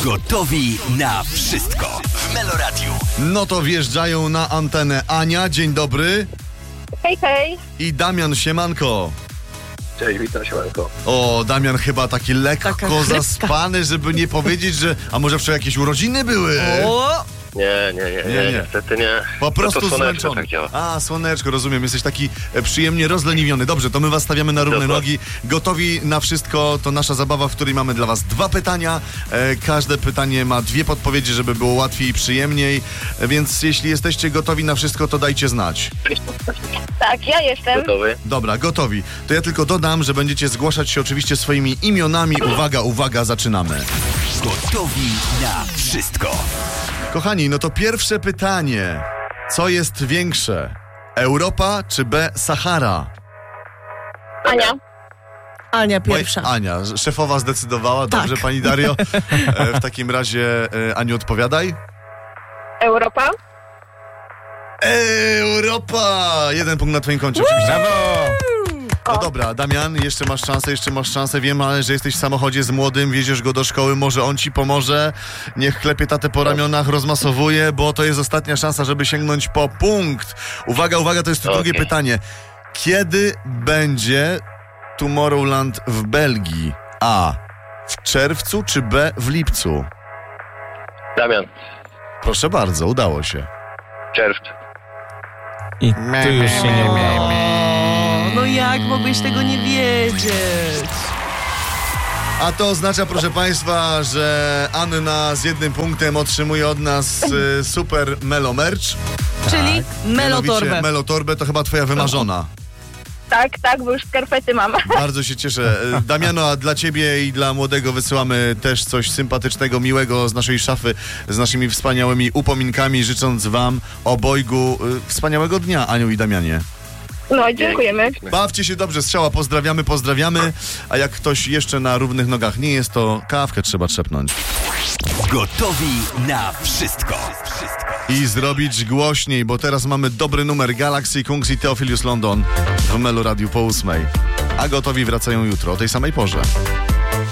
Gotowi na wszystko w Meloradiu. No to wjeżdżają na antenę Ania, dzień dobry. Hej, hej. I Damian, siemanko. Cześć, witam, siemanko. O, Damian chyba taki lekko zaspany, żeby nie powiedzieć, że... A może wczoraj jakieś urodziny były? Nie, niestety nie. Po prostu to słoneczko zmęczony. tak działa. A, słoneczko, rozumiem. Jesteś taki przyjemnie rozleniwiony. Dobrze, to my was stawiamy na równe Dobra. nogi. Gotowi na wszystko. To nasza zabawa, w której mamy dla was 2 pytania. Każde pytanie ma 2 podpowiedzi, żeby było łatwiej i przyjemniej. Więc jeśli jesteście gotowi na wszystko, to dajcie znać. Tak, ja jestem. Gotowy? Dobra, gotowi. To ja tylko dodam, że będziecie zgłaszać się oczywiście swoimi imionami. Uwaga, uwaga, zaczynamy. Gotowi na wszystko. Kochani, no to pierwsze pytanie. Co jest większe? Europa czy B. Sahara? Ania. Ania pierwsza. Ania, szefowa zdecydowała. Dobrze, Tak. pani Dario. W takim razie, Aniu, odpowiadaj. Europa. Europa! 1 punkt na twoim koncie, oczywiście. No dobra, Damian, jeszcze masz szansę. Wiem, ale że jesteś w samochodzie z młodym, wieziesz go do szkoły, może on ci pomoże. Niech klepie tatę po ramionach, rozmasowuje, bo to jest ostatnia szansa, żeby sięgnąć po punkt. Uwaga, uwaga, to jest drugie pytanie. Kiedy będzie Tomorrowland w Belgii? A. W czerwcu czy B. W lipcu? Damian, Proszę bardzo, udało się. czerwcu. I tu już się nie udało. No jak mogłeś tego nie wiedzieć? A to oznacza, proszę państwa, że Anna z 1 punktem otrzymuje od nas super Melo Merch. Czyli melotorbę. Mianowicie Melotorbę to chyba twoja wymarzona. Tak, bo już skarpety mam. Bardzo się cieszę. Damiano, a dla ciebie i dla młodego wysyłamy też coś sympatycznego, miłego z naszej szafy, z naszymi wspaniałymi upominkami, życząc wam obojgu wspaniałego dnia, Aniu i Damianie. No, dziękujemy. Bawcie się dobrze, strzała, pozdrawiamy, a jak ktoś jeszcze na równych nogach nie jest, to kawkę trzeba trzepnąć. Gotowi na wszystko. I zrobić głośniej, bo teraz mamy dobry numer Galaxy Kungs i Theophilus London w Melo Radiu po 8. A gotowi wracają jutro o tej samej porze.